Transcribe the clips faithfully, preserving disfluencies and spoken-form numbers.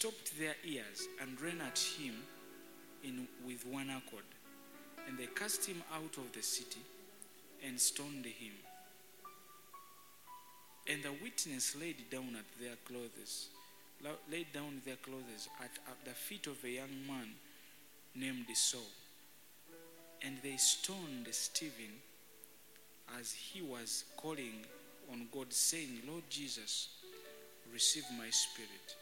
stopped their ears and ran at him in with one accord. And they cast him out of the city and stoned him. And the witness laid down at their clothes, laid down their clothes at, at the feet of a young man named Saul. And they stoned Stephen as he was calling on God, saying, Lord Jesus, receive my spirit.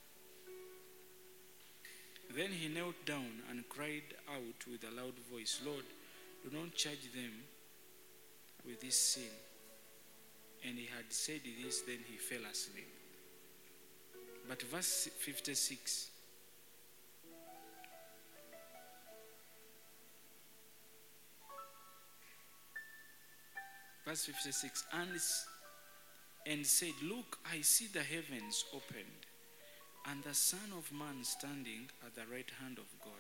Then he knelt down and cried out with a loud voice, Lord, do not charge them with this sin. And he had said this, then he fell asleep. But verse fifty-six. Verse fifty-six. And, and said, look, I see the heavens opened, and the Son of Man standing at the right hand of God.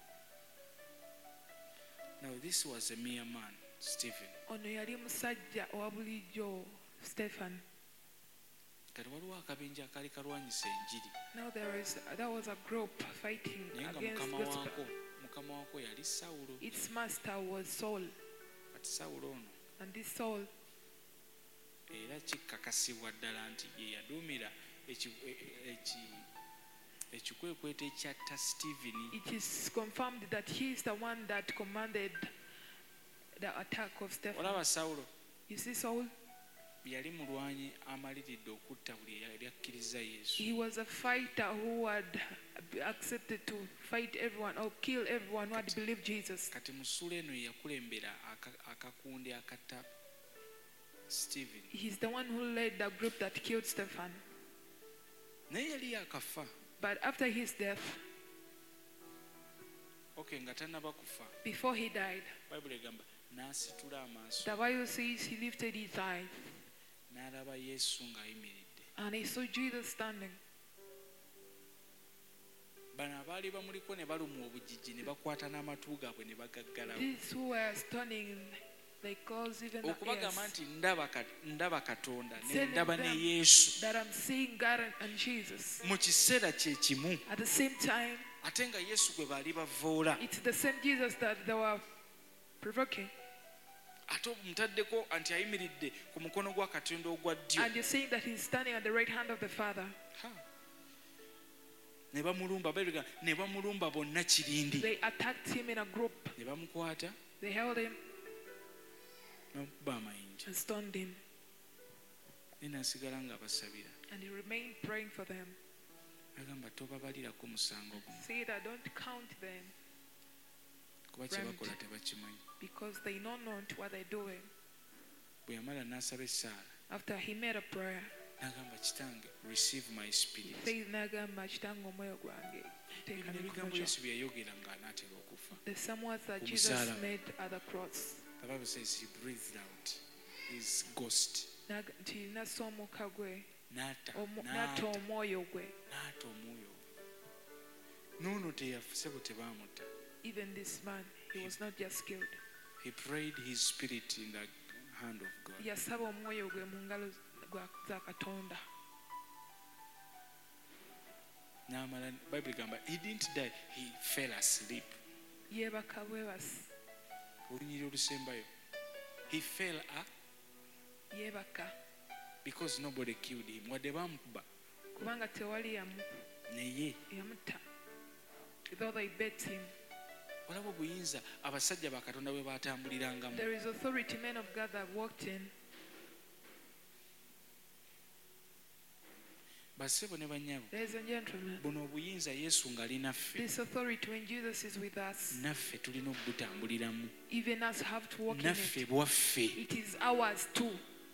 Now this was a mere man, Stephen. Ono yali musajja owa bulijjo Stephen. Kati waliwo akabenje akali kalwanyisa enjiri. Now there is there was a group fighting against mukama gospel. wako mukama wako yali Sawulo. Its master was Saul. Kati Sawulo ono. And this Saul. Era kikakasibwa ddala nti ye yaduumira ekikwekweto ekyatta Stephen. It is confirmed that he is the one that commanded the attack of Stephen. Olaba Sawulo. You see Saul? Yali mulwanyi amaliridde okutta buli yali akkiriza Yesu. He was a fighter who had accepted to fight everyone or kill everyone who had believed Jesus. Kati musula eno yakulembera akakundi akatta Stephen. He's the one who led the group that killed Stephen. Naye yali yakafa. But after his death, okay, nga tannaba kufa, before he died, Bible egamba n'asitula amaaso. The Bible says he lifted his eyes. N'alaba Yesu ng'ayimiridde. And he saw Jesus standing. Bano abaali bamuliko ne balumwa obujiji ne bakwata n'amatu gaabwe ne bagaggalawo. These who were stunning, they closed even the ears. Okubagamba nti ndaba Katonda ne ndaba ne Yesu. That I'm seeing God and Jesus. Mu kiseera kye kimu. At the same time, ate nga Yesu gwe baali bavoola. it's the same Jesus that they were provoking. Ate mutaddeko anti ayimiridde ku mukono gwa Katonda ogwa ddyo. And you're saying that he's standing at the right hand of the Father. Ne bamulumba baliga ne bamulumba bonna kirindi. They attacked him in a group. Ne bamukwata. They held him n'okuba amayinja. and stoned him. Ne nasigala nga basabira. And he remained praying for them. Agamba tobabalirako musango guno. Say that don't count them. Kuba kye bakola tebakimanyi. Because they know not what they're doing. Bwe yamala n'asaba essaala. After he made a prayer, n'agamba kitange receive my spirit. says n'agamba kitange omwoyo gwange teeka mu Ebigambo mikono Yesu gyo. bye yayogera ng'anaatera okufa. The some words that Ku Jesus musalaba. made at the cross. The Bible says he breathed out his ghost. N'aga- nti nassa omukka gwe N'atta omu- n'atta n'atta omwoyo gwe. n'atta omwoyo. N'ono teyafuse bwe tebaamutta. Even this man, he was not just killed. He prayed his spirit in the hand of God. Yasaba omwoyo gwe mu ngalo gwa- za Katonda. N'amala Bible egamba he didn't die, he fell asleep. Yeebaka bwebasi. Olunyiri olusembayo. He fell a Yeebaka. because nobody killed him. Wadde baamukuba Kubanga tewali yamu- naye yamutta. Though they beat him. olaba obuyinza abasajja ba Katonda bwe batambulirangamu. There is authority men of God that walked in. Bassebo ne bannyabo, Ladies and gentlemen, buno obuyinza Yesu ng'ali naffe, this authority when Jesus is with us, naffe tulina okubutambuliramu. even us have to walk in Naffe it. bwaffe. It is ours too.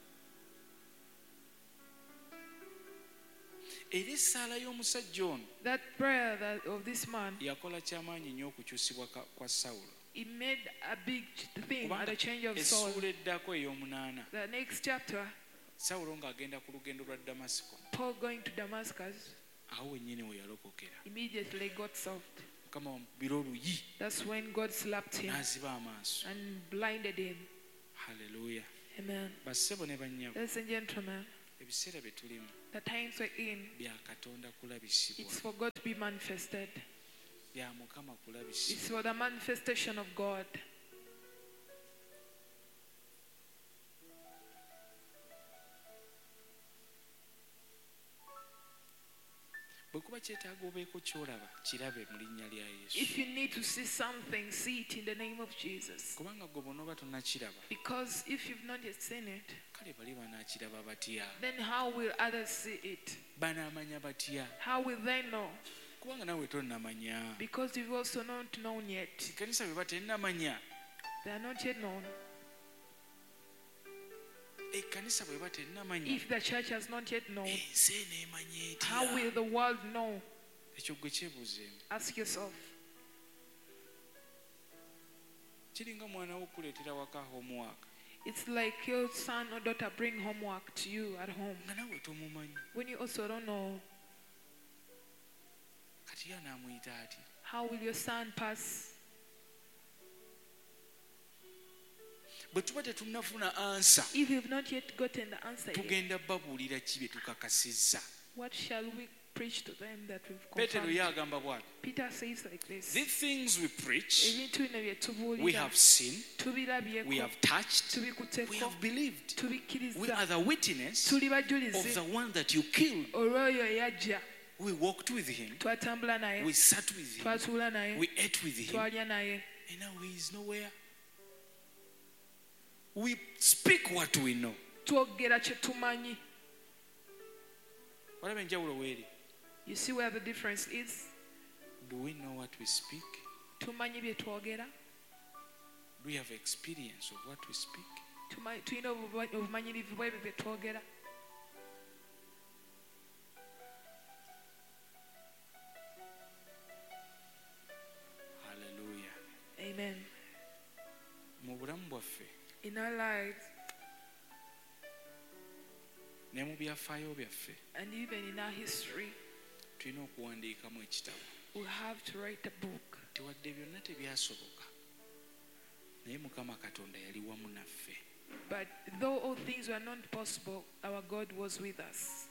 Era essaala y'omusajja ono That prayer that of this man, yakola kyamaanyi nnyo okukyusibwa ka- kwa Sawulo. it made a big thing at Kubanga the change of Saul. essuula eddako ey'omunaana, The next chapter, Sawulo ng'agenda ku lugendo lwa Damasiko, Paul going to Damascus, awo wennyini we yalokokera. immediately got solved. Mukama wamubira oluyi That's when God slapped him n'aziba amaaso. and blinded him. Haleluya. Amen. Bassebo ne bannyabo, Ladies and gentlemen, ebiseera bye tulimu The times we're in, bya Katonda kulabisibwa, it's for God to be manifested. bya Mukama It's kulabisibwa. for the manifestation of God. Bwe kuba kyetaaga obeeko ky'olaba kirabe mu linnya lya Yesu. If you need to see something, see it in the name of Jesus. Kubanga gwe bw'onooba tonnakiraba, Because if you've not yet seen it, kale bali banaakiraba batya? then how will others see it? Banaamanya batya? How will they know? Kubanga naawe tonnamanya. Because you've also not known yet. Ekkanisa bwe batennamanya, They are not yet known. ekkanisa bwe batennamanya, If the church has not yet known, ensi eneemanya how etya? will the world know? Ekyo gwe kyebuuzeemu. Ask yourself. Kiringa mwana wo okuleetera waka homework It's like your son or daughter bring homework to you at home nga naawe tomumanyi. when you also don't know. Kati ye anaamuyita ati? How will your son pass? Bwe tuba tetunnafuna ansa, If you've not yet gotten the answer yet, tugenda babuulira ki bye tukakasizza? what shall we preach to them that we've Peetero ye confirmed? agamba bw'ati, Peter says like this. these things we preach, Ebintu bino bye we tubuulira, have seen, we tubirabyeko, have touched, we tubikutteko, have believed. We tubikkiriza, are the witness tuli of bajulizi the one that you killed. olw'oyo eyajja. We walked with him, Twatambula naye, we sat with him, twatuula naye, we ate with him, twalya naye. and now he is nowhere. We speak what we know. Twogera kye tumanyi. Walaba enjawulo weeri. You see where the difference is? Do we know what we speak? Tumanyi bye twogera, Do we have experience of what we speak? Tumanyi- tulina obuba- obumanyirivu bw'ebyo bye twogera. Hallelujah. Amen. Mu bulamu bwaffe In our lives ne mu byafaayo byaffe and even in our history, tulina okuwandiikamu ekitabo. we have to write a book. Tewadde byonna tebyasoboka, naye Mukama Katonda yali wamu naffe. But though all things were not possible, our God was with us.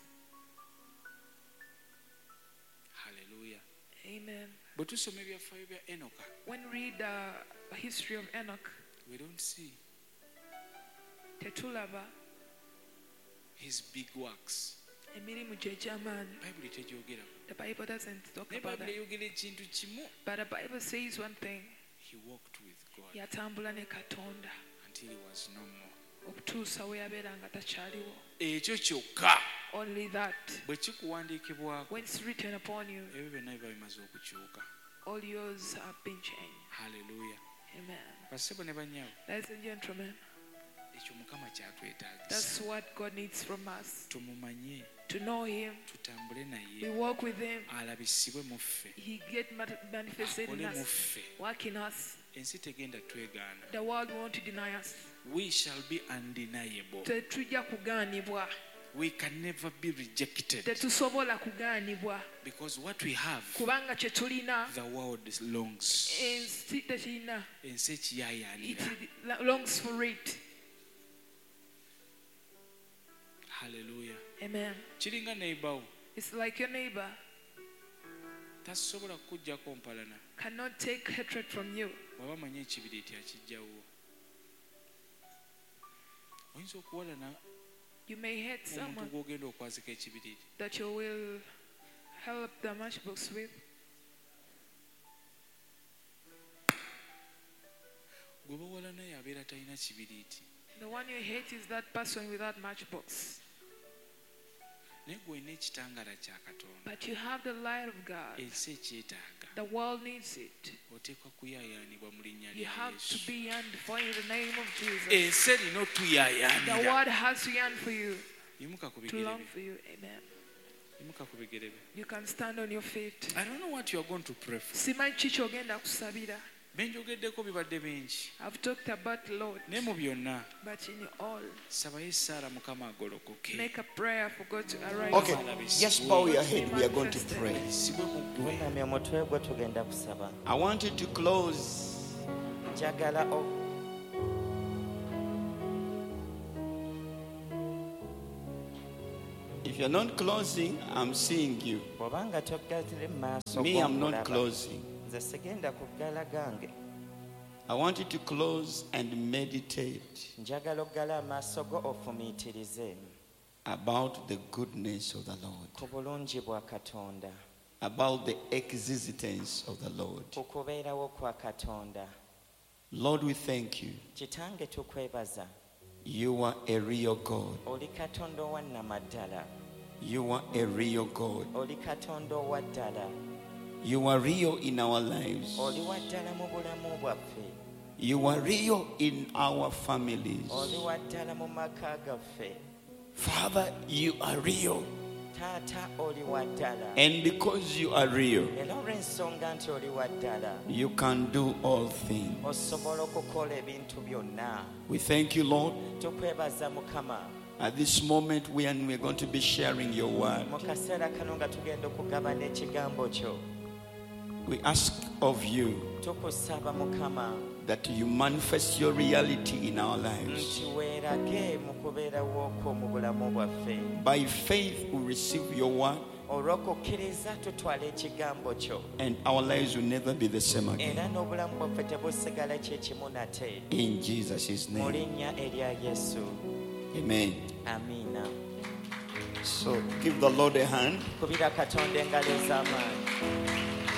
Hallelujah. Amen. Bwe tusoma ebyafaayo bya Enoka, When we read the history of Enoch, we don't see tetulaba his big works. emirimu gye egy'amaanyi. Bayibuli tegyogerako. The Bible doesn't talk Naye about Bayibuli that. eyogera ekintu kimu. But the Bible says one thing. He walked with God Yatambula ne Katonda until he was no more. okutuusa we yabeera nga takyaliwo. Ekyo kyokka Only that. bwe kikuwandiikibwako, When it's written upon you, ebyo byonna biba bimaze okukyuka. all yours have been changed. Hallelujah. Amen. Bassebo ne bannyawo, Ladies and gentlemen, ekyo Mukama kyatwetaagisa. that's what God needs from us. Tumumanye, To know Him, tutambule we naye, walk with Him, alabisibwe mu ffe, He get mat- manifested in akole mu us, ffe. work in us. Ensi tegenda twegaana. The world won't deny us. We shall be undeniable. Tetujja kugaanibwa. We can never be rejected Tetusobola kugaanibwa. because what we have, Kubanga kye tulina, the world longs. ensi tekirina. Ensi It ekiyaayaanira. longs for it. Hallelujah. Amen. Kiringa neighbor It's like your neighbor tasobola kukuggyako mpalana cannot take hatred from you. bw'aba amanyi ekibiriiti akijjawo. Oyinza okuwalana You may hate omuntu someone gw'ogenda okwazika ekibiriiti. that you will help the matchbox with. Gwe bawalana yabeera talina kibiriiti, The one you hate is that person without matchbox. naye gwe olina ekitangaala kya Katonda. But you have the light of God. Ensi ekyetaaga, The world needs it. oteekwa kuyaayaanibwa mu linnya You lya have to Yesu. be yearned for in the name of Jesus. Ensi erina The otuyaayaanira. world has to yearn for you, Yimuka ku to bigere long bye. for you. Amen. Yimuka ku bigere bye. You can stand on your feet. I don't know what you are going to pray for. Simanyi ki ky'ogenda kusabira. Benjogeddeko bibadde bingi, I've talked about the Lord, naye mu byonna but in all, sabayo essaala Mukama agolokoke. make a prayer for God to arise. Okay, just bow your head. We are going to pray. Sibwe mu ggwe. Tunamya omutwe gwe tugenda kusaba. I want you to close. Njagala o- If you're not closing, I'm seeing you. bw'obanga toggatire mu maaso Me, I'm not g'okulaba. closing. Nze sigenda kuggala gange. I want you to close and meditate Njagala oggala amaaso go ofumiitirize about the goodness of the Lord, ku bulungi bwa Katonda, about the existence of the Lord. ku kubeerawo kwa Katonda. Lord, we thank you. Kitange tukwebaza. You are a real God. Oli Katonda owa nnamaddala. You are a real God. Oli Katonda owa ddala. You are real in our lives. Oli wa ddala mu bulamu bwaffe. You are real in our families. Oli wa ddala mu maka gaffe. Father, you are real. Taata oli wa ddala. And because you are real, Era olw'ensonga nti oli wa ddala, you can do all things. osobola okukola ebintu byonna. We thank you, Lord. Tukwebaza Mukama. At this moment, we are, we are going to be sharing your word. Mu kaseera kano nga tugenda okugabana ekigambo kyo. We ask of you Tukusaba Mukama that you manifest your reality in our lives. nti weerage mu kubeerawo okwo mu bulamu bwaffe. By faith, we receive your word, Olw'okukkiriza tutwala ekigambo kyo. and our lives will never be the same Era again. n'obulamu bwaffe tebusigala kye kimu nate. In Jesus' Mu name. linnya erya Yesu. Amen. Amiina. So give the Lord a hand. Kubira Katonda engalo ez'amaanyi.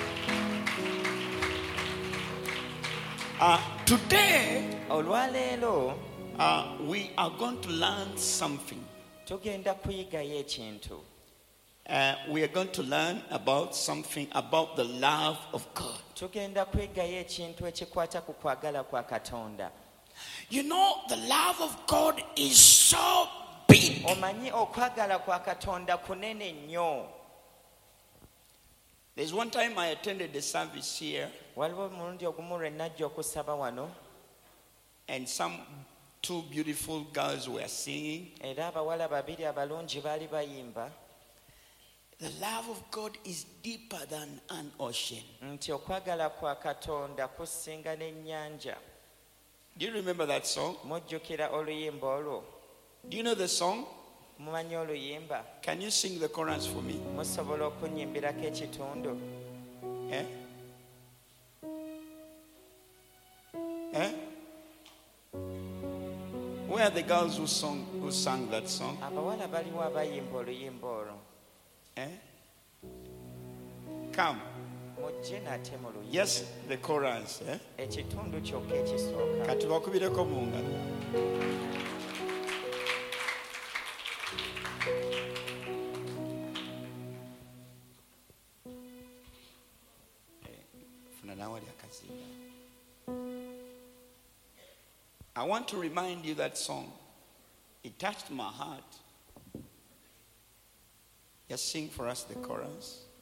Uh, today, Olwaleero uh, we are going to learn something. tugenda kuyigayo ekintu. Uh, we are going to learn about something about the love of God. Tugenda kwigayo ekintu ekikwata ku kwagala kwa Katonda. You know, the love of God is so big. Omanyi okwagala kwa Katonda kunene nnyo. There's one time I attended a service here, Waliwo omulundi ogumu lwe najja okusaba wano, and some two beautiful girls were singing. era abawala babiri abalungi baali bayimba The love of God is deeper than an ocean. nti okwagala kwa Katonda kusinga n'ennyanja. Do you remember that song? Mujjukira oluyimba olwo? Do you know the song? Mumanyi oluyimba? Can you sing the chorus for me? Musobola okunnyimbirako ekitundu? Eh? Eh? Where are the girls who song who sang that song? Abawala baliwo abayimba oluyimba olwo. Eh? Come. Mujje nate mu luyimba. Yes, the chorus. Eh? Ekitundu kyokka ekisooka. Kati bakubireko mu ngalo. Funa nawe ali akazinga. I want to remind you that song. It touched my heart. Just sing for us the chorus.